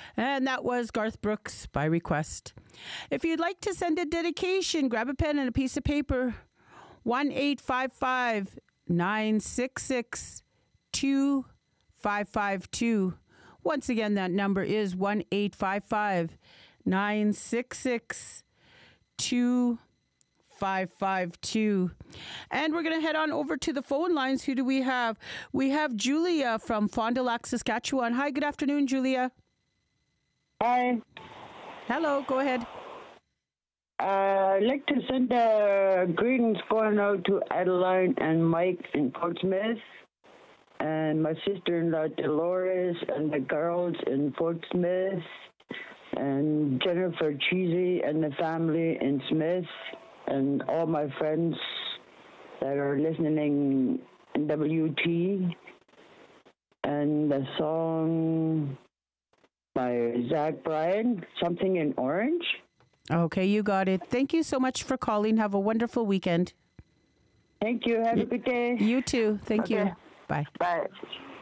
And that was Garth Brooks by request. If you'd like to send a dedication, grab a pen and a piece of paper. 1-855-966-2552. Once again, that number is 1-855-966-2552. And we're going to head on over to the phone lines. Who do we have? We have Julia from Fond du Lac, Saskatchewan. Hi, good afternoon, Julia. Hi. Hello, go ahead. I'd like to send greetings going out to Adeline and Mike in Portsmouth, and my sister-in-law Dolores, and the girls in Portsmouth, and Jennifer Cheesy and the family in Smith, and all my friends that are listening in WT, and the song by Zach Bryan, Something in Orange. Okay, you got it. Thank you so much for calling. Have a wonderful weekend. Thank you. Have a good day. You too. Thank you. Bye. Bye.